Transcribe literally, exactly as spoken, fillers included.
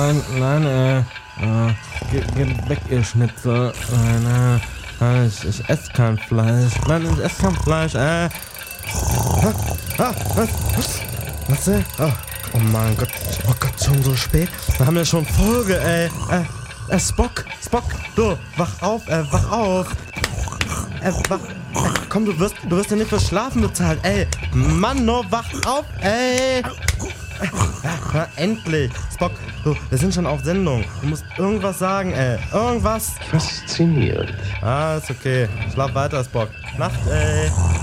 Nein, nein, äh, äh geh, geh weg, ihr Schnitzel. Nein, äh, ich, ich esse kein Fleisch. Nein, ich esse kein Fleisch, äh. Ah, ah, was? Was? Was, äh? Oh, oh mein Gott. Oh Gott, schon so spät. Wir haben ja schon Folge, ey. Äh, äh, Spock, Spock, du, wach auf, äh, wach auf. Äh, wach, äh, komm, du wirst, du wirst ja nicht für Schlafen bezahlt, ey. Mann, no, wach auf, ey. Ja, endlich! Spock, du, wir sind schon auf Sendung. Du musst irgendwas sagen, ey. Irgendwas. Faszinierend. Ah, ist okay. Schlaf weiter, Spock. Nacht, ey.